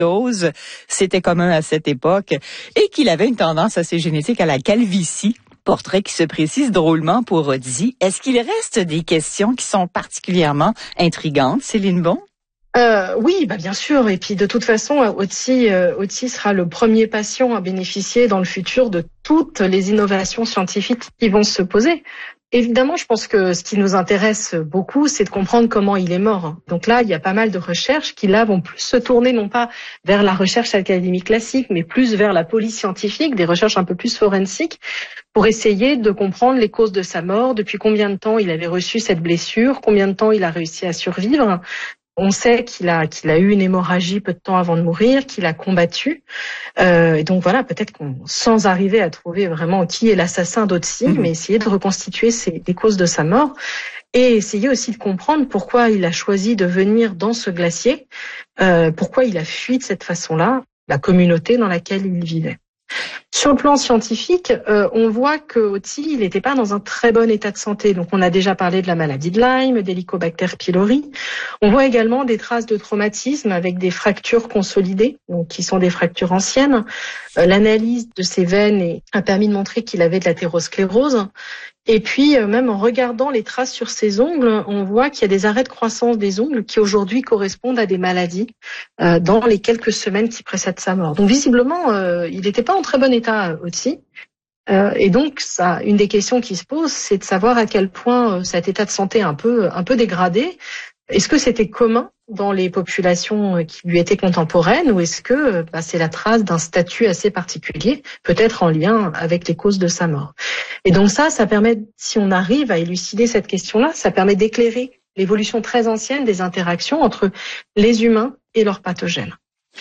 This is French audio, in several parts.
c'était commun à cette époque, et qu'il avait une tendance assez génétique à la calvitie. Portrait qui se précise drôlement pour Otzi. Est-ce qu'il reste des questions qui sont particulièrement intrigantes, Céline Bon? Oui, bien sûr. Et puis de toute façon, Otzi sera le premier patient à bénéficier dans le futur de toutes les innovations scientifiques qui vont se poser. Évidemment, je pense que ce qui nous intéresse beaucoup, c'est de comprendre comment il est mort. Donc là, il y a pas mal de recherches qui, là, vont plus se tourner non pas vers la recherche académique classique, mais plus vers la police scientifique, des recherches un peu plus forensiques, pour essayer de comprendre les causes de sa mort, depuis combien de temps il avait reçu cette blessure, combien de temps il a réussi à survivre. On sait qu'il a eu une hémorragie peu de temps avant de mourir, qu'il a combattu. Et donc voilà, peut-être sans arriver à trouver vraiment qui est l'assassin d'Otzi, mais essayer de reconstituer les causes de sa mort et essayer aussi de comprendre pourquoi il a choisi de venir dans ce glacier, pourquoi il a fui de cette façon-là la communauté dans laquelle il vivait. Sur le plan scientifique, on voit que Otzi, il n'était pas dans un très bon état de santé. Donc, on a déjà parlé de la maladie de Lyme, d'Helicobacter pylori. On voit également des traces de traumatisme avec des fractures consolidées, donc qui sont des fractures anciennes. L'analyse de ses veines a permis de montrer qu'il avait de l'athérosclérose. Et puis, même en regardant les traces sur ses ongles, on voit qu'il y a des arrêts de croissance des ongles qui aujourd'hui correspondent à des maladies dans les quelques semaines qui précèdent sa mort. Donc, visiblement, il n'était pas en très bon état, Otzi. Et donc, une des questions qui se pose, c'est de savoir à quel point cet état de santé un peu dégradé. Est-ce que c'était commun dans les populations qui lui étaient contemporaines, ou est-ce que c'est la trace d'un statut assez particulier, peut-être en lien avec les causes de sa mort? Et donc ça permet, si on arrive à élucider cette question-là, ça permet d'éclairer l'évolution très ancienne des interactions entre les humains et leurs pathogènes.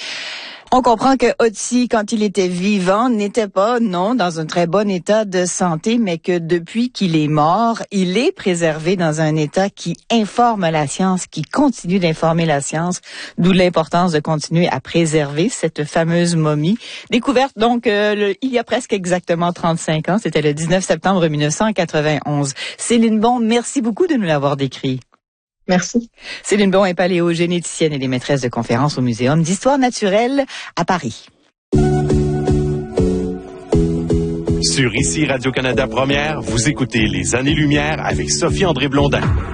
On comprend que Otzi, quand il était vivant, n'était pas, dans un très bon état de santé, mais que depuis qu'il est mort, il est préservé dans un état qui informe la science, qui continue d'informer la science, d'où l'importance de continuer à préserver cette fameuse momie. Découverte donc il y a presque exactement 35 ans, c'était le 19 septembre 1991. Céline Bon, merci beaucoup de nous l'avoir décrit. Merci. Céline Bon est paléogénéticienne et des maîtresses de conférences au Muséum d'histoire naturelle à Paris. Sur ICI Radio-Canada Première, vous écoutez Les Années-Lumière avec Sophie-André Blondin.